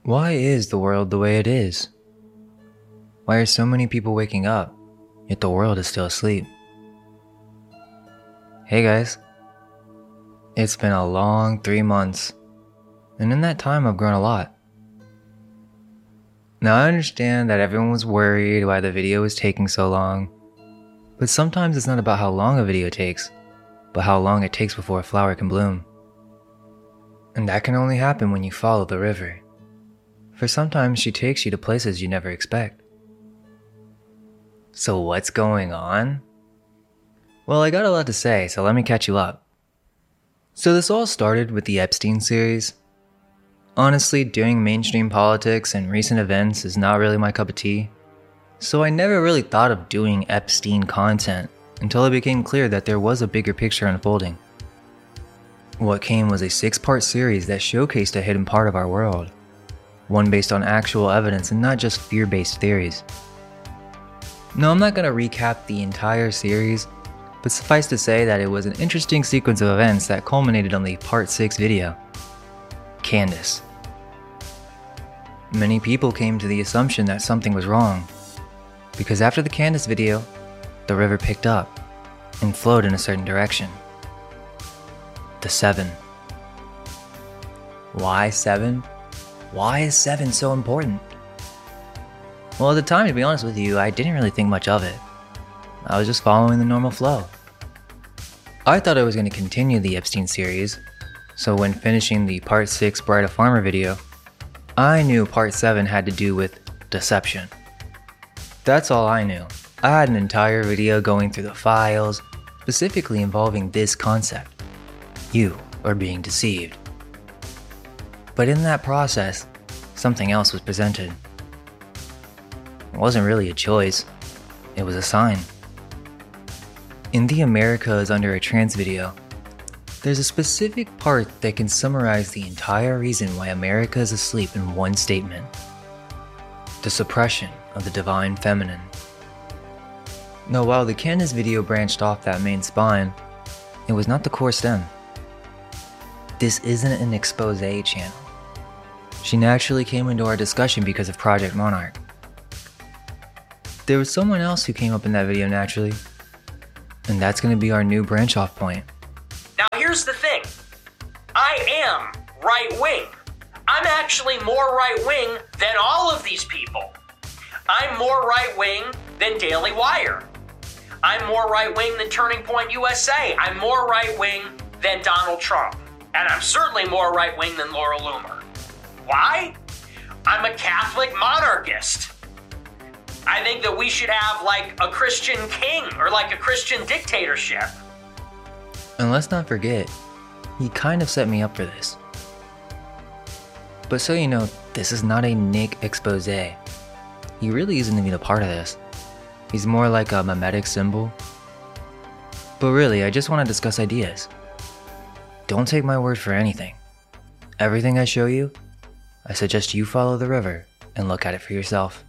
Why is the world the way it is? Why are so many people waking up, yet the world is still asleep? Hey guys, it's been a long 3 months, and in that time I've grown a lot. Now I understand that everyone was worried why the video was taking so long, but sometimes it's not about how long a video takes, but how long it takes before a flower can bloom. And that can only happen when you follow the river, for sometimes she takes you to places you never expect. So what's going on? Well, I got a lot to say, so let me catch you up. So this all started with the Epstein series. Honestly, doing mainstream politics and recent events is not really my cup of tea, so I never really thought of doing Epstein content until it became clear that there was a bigger picture unfolding. What came was a 6-part series that showcased a hidden part of our world, one based on actual evidence and not just fear-based theories. No, I'm not going to recap the entire series, but suffice to say that it was an interesting sequence of events that culminated on the Part 6 video. Candace. Many people came to the assumption that something was wrong, because after the Candace video, the river picked up and flowed in a certain direction. The 7. Why 7? Why is 7 so important? Well, at the time, to be honest with you, I didn't really think much of it. I was just following the normal flow. I thought I was going to continue the Epstein series, so when finishing the Part 6 Bride of Farmer video, I knew Part 7 had to do with deception. That's all I knew. I had an entire video going through the files, specifically involving this concept. You are being deceived. But in that process, something else was presented. It wasn't really a choice, it was a sign. In the America is Under a Trance video, there's a specific part that can summarize the entire reason why America is asleep in one statement: the suppression of the divine feminine. Now, while the Candace video branched off that main spine, it was not the core stem. This isn't an expose channel. She naturally came into our discussion because of Project Monarch. There was someone else who came up in that video naturally, and that's going to be our new branch off point. Now here's the thing, I am right-wing. I'm actually more right-wing than all of these people. I'm more right-wing than Daily Wire. I'm more right-wing than Turning Point USA. I'm more right-wing than Donald Trump. And I'm certainly more right-wing than Laura Loomer. Why? I'm a Catholic monarchist. I think that we should have like a Christian king or like a Christian dictatorship. And let's not forget, he kind of set me up for this. But so you know, this is not a Nick expose. He really isn't even a part of this. He's more like a mimetic symbol. But really, I just want to discuss ideas. Don't take my word for anything. Everything I show you, I suggest you follow the river and look at it for yourself.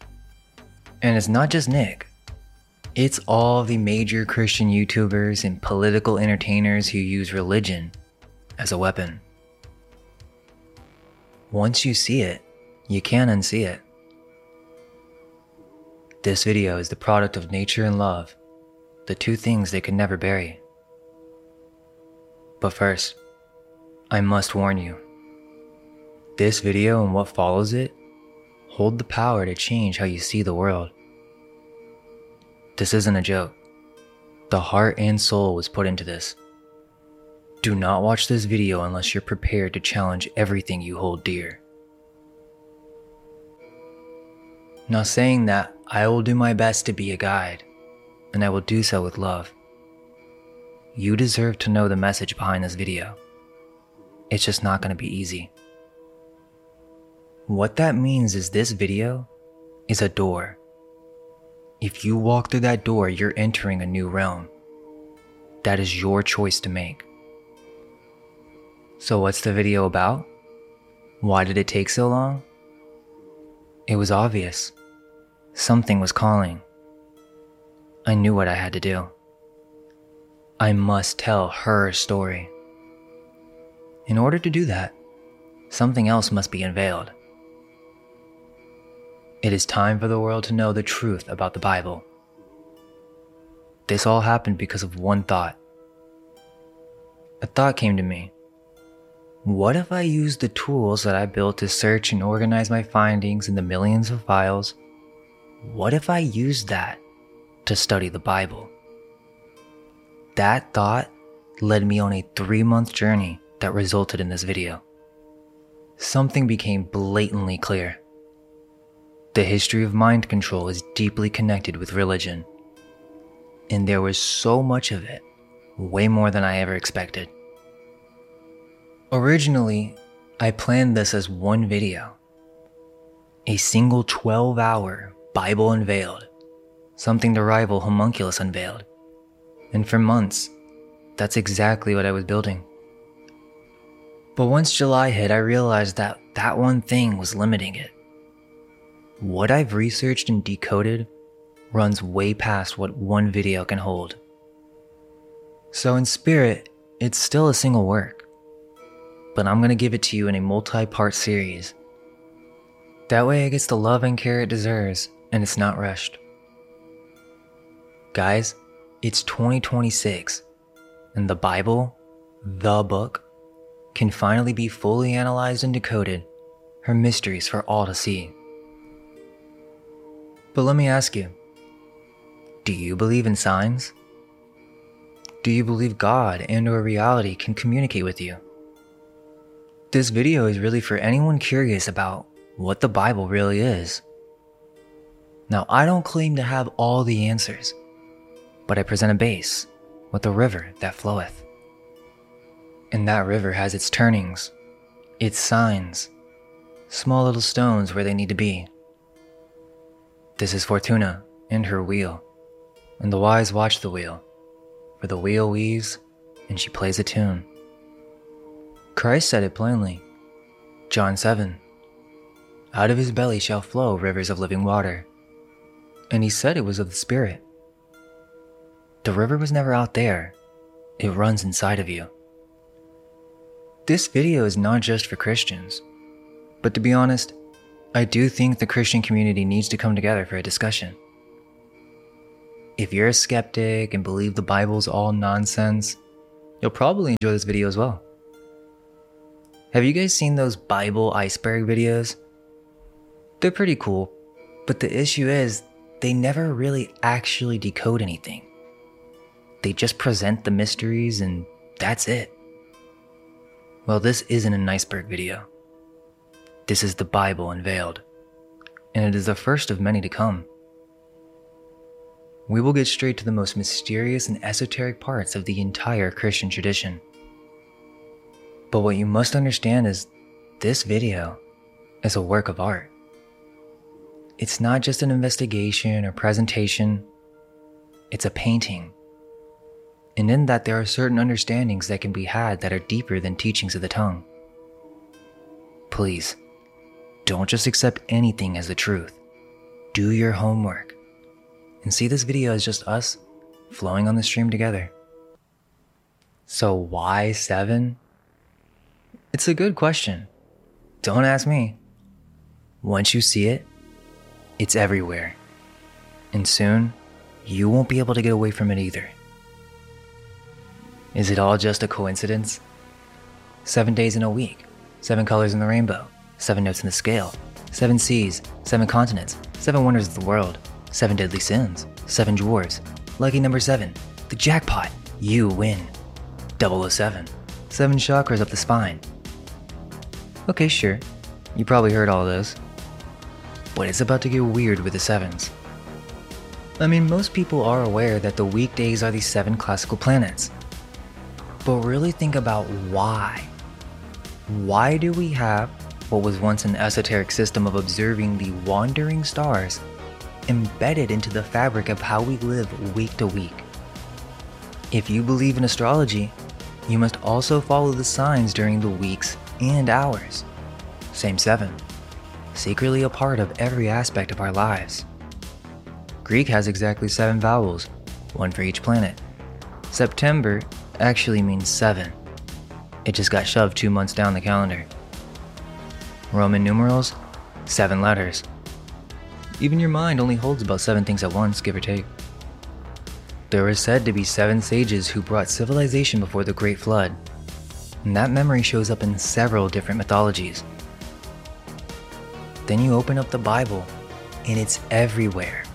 And it's not just Nick. It's all the major Christian YouTubers and political entertainers who use religion as a weapon. Once you see it, you can't unsee it. This video is the product of nature and love, the two things they could never bury. But first, I must warn you. This video and what follows it hold the power to change how you see the world. This isn't a joke. The heart and soul was put into this. Do not watch this video unless you're prepared to challenge everything you hold dear. Now, saying that, I will do my best to be a guide, and I will do so with love. You deserve to know the message behind this video. It's just not going to be easy. What that means is this video is a door. If you walk through that door, you're entering a new realm. That is your choice to make. So what's the video about? Why did it take so long? It was obvious. Something was calling. I knew what I had to do. I must tell her story. In order to do that, something else must be unveiled. It is time for the world to know the truth about the Bible. This all happened because of one thought. A thought came to me. What if I used the tools that I built to search and organize my findings in the millions of files? What if I used that to study the Bible? That thought led me on a 3-month journey that resulted in this video. Something became blatantly clear. The history of mind control is deeply connected with religion. And there was so much of it, way more than I ever expected. Originally, I planned this as one video. A single 12-hour Bible Unveiled, something to rival Homunculus Unveiled. And for months, that's exactly what I was building. But once July hit, I realized that that one thing was limiting it. What I've researched and decoded runs way past what one video can hold. So in spirit, it's still a single work, but I'm gonna give it to you in a multi-part series. That way it gets the love and care it deserves, and it's not rushed. Guys, it's 2026, and the Bible, the book, can finally be fully analyzed and decoded, her mysteries for all to see. But let me ask you, do you believe in signs? Do you believe God and/or reality can communicate with you? This video is really for anyone curious about what the Bible really is. Now, I don't claim to have all the answers, but I present a base with a river that floweth. And that river has its turnings, its signs, small little stones where they need to be. This is Fortuna and her wheel, and the wise watch the wheel, for the wheel weaves and she plays a tune. Christ said it plainly. John 7, out of his belly shall flow rivers of living water. And he said it was of the Spirit. The river was never out there, it runs inside of you. This video is not just for Christians, but to be honest, I do think the Christian community needs to come together for a discussion. If you're a skeptic and believe the Bible's all nonsense, you'll probably enjoy this video as well. Have you guys seen those Bible iceberg videos? They're pretty cool, but the issue is they never really actually decode anything. They just present the mysteries and that's it. Well, this isn't an iceberg video. This is the Bible Unveiled, and it is the first of many to come. We will get straight to the most mysterious and esoteric parts of the entire Christian tradition. But what you must understand is this video is a work of art. It's not just an investigation or presentation, it's a painting. And in that there are certain understandings that can be had that are deeper than teachings of the tongue. Please, don't just accept anything as the truth. Do your homework. And see this video as just us flowing on the stream together. So why 7? It's a good question. Don't ask me. Once you see it, it's everywhere. And soon, you won't be able to get away from it either. Is it all just a coincidence? 7 days in a week, 7 colors in the rainbow, 7 notes in the scale, 7 seas, 7 continents, 7 wonders of the world, 7 deadly sins, 7 dwarves, lucky number 7, the jackpot, you win, 007, 7 chakras up the spine. Okay, sure, you probably heard all those. But it's about to get weird with the 7s. I mean, most people are aware that the weekdays are the 7 classical planets. But really think about why. Why do we have what was once an esoteric system of observing the wandering stars embedded into the fabric of how we live week to week? If you believe in astrology, you must also follow the signs during the weeks and hours. Same 7, secretly a part of every aspect of our lives. Greek has exactly 7 vowels, 1 for each planet. September actually means 7. It just got shoved 2 months down the calendar. Roman numerals, 7 letters. Even your mind only holds about 7 things at once, give or take. There are said to be 7 sages who brought civilization before the Great Flood, and that memory shows up in several different mythologies. Then you open up the Bible, and it's everywhere.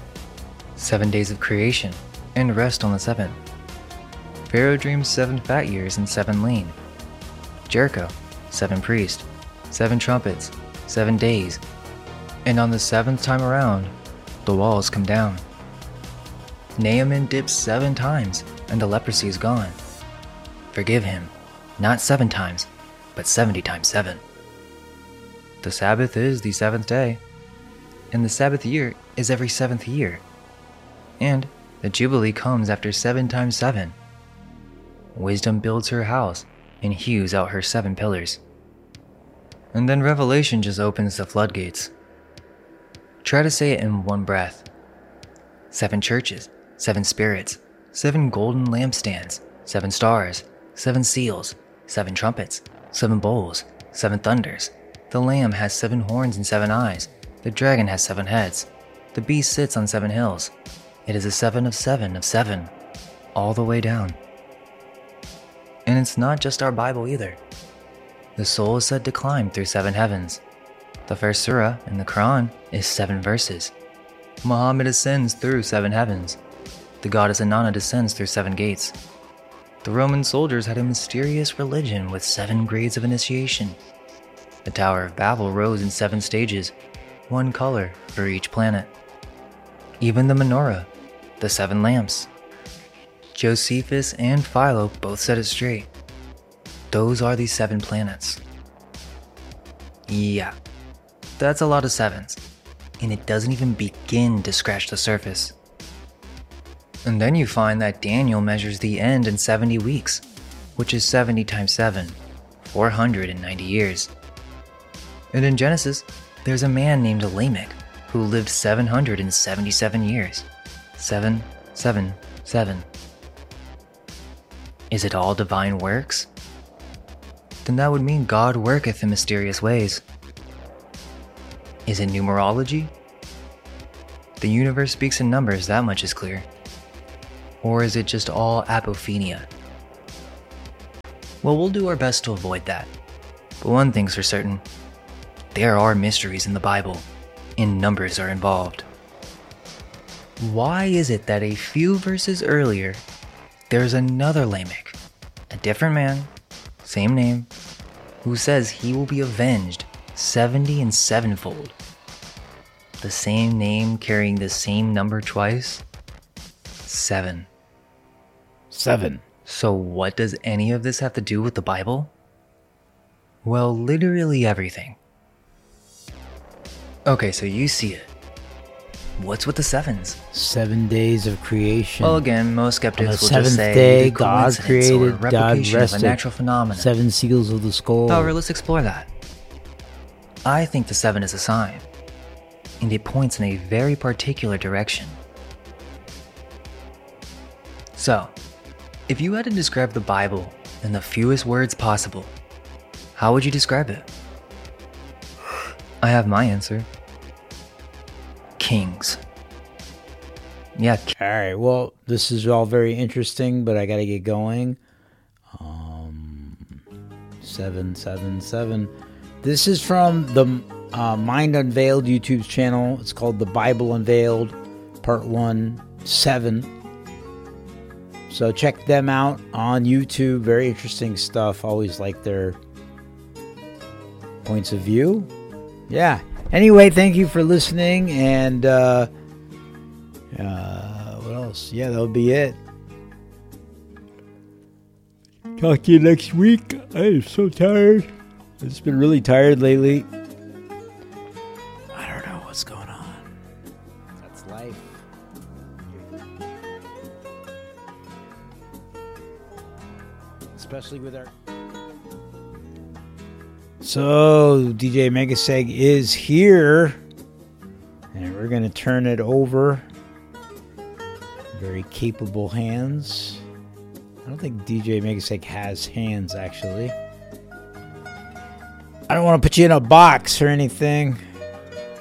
7 days of creation, and rest on the 7th. Pharaoh dreams 7 fat years and 7 lean. Jericho, 7 priests, 7 trumpets, 7 days, and on the 7th time around, the walls come down. Naaman dips 7 times, and the leprosy is gone. Forgive him, not 7 times, but 70 times 7. The Sabbath is the 7th day, and the Sabbath year is every 7th year. And the Jubilee comes after 7 times 7. Wisdom builds her house and hews out her 7 pillars. And then Revelation just opens the floodgates. Try to say it in one breath. 7 churches, 7 spirits, 7 golden lampstands, 7 stars, 7 seals, 7 trumpets, 7 bowls, 7 thunders. The Lamb has 7 horns and 7 eyes. The dragon has 7 heads. The beast sits on 7 hills. It is a 7 of 7 of 7, all the way down. And it's not just our Bible either. The soul is said to climb through 7 heavens. The first surah in the Quran is 7 verses. Muhammad ascends through 7 heavens. The goddess Inanna descends through 7 gates. The Roman soldiers had a mysterious religion with 7 grades of initiation. The Tower of Babel rose in 7 stages, 1 color for each planet. Even the menorah, the 7 lamps. Josephus and Philo both set it straight. Those are the 7 planets. Yeah, that's a lot of 7s, and it doesn't even begin to scratch the surface. And then you find that Daniel measures the end in 70 weeks, which is 70 times 7, 490 years. And in Genesis, there's a man named Lamech who lived 777 years. 7, 7, 7. Is it all divine works? Then that would mean God worketh in mysterious ways. Is it numerology? The universe speaks in numbers, that much is clear. Or is it just all apophenia? Well, we'll do our best to avoid that. But one thing's for certain. There are mysteries in the Bible, and numbers are involved. Why is it that a few verses earlier, there's another Lamech, a different man, same name, who says he will be avenged 70 and 7-fold? The same name carrying the same number twice? 7. 7. So what does any of this have to do with the Bible? Well, literally everything. Okay, so you see it. What's with the 7s? 7 days of creation. Well, again, most skeptics will just say day, the God coincidence created, or God replication rested. of a natural phenomenon. 7 seals of the skull. However, let's explore that. I think the 7 is a sign, and it points in a very particular direction. So, if you had to describe the Bible in the fewest words possible, how would you describe it? I have my answer. Kings. Yeah. All right. Well, this is all very interesting, but I got to get going. 777. This is from the Mind Unveiled YouTube channel. It's called The Bible Unveiled, Part 1, 7. So check them out on YouTube. Very interesting stuff. Always like their points of view. Yeah. Anyway, thank you for listening. And what else? Yeah, that'll be it. Talk to you next week. I am so tired. I've just been really tired lately. I don't know what's going on. That's life. Especially with our... So, DJ Megaseg is here. And we're going to turn it over. Very capable hands. I don't think DJ Megaseg has hands, actually. I don't want to put you in a box or anything.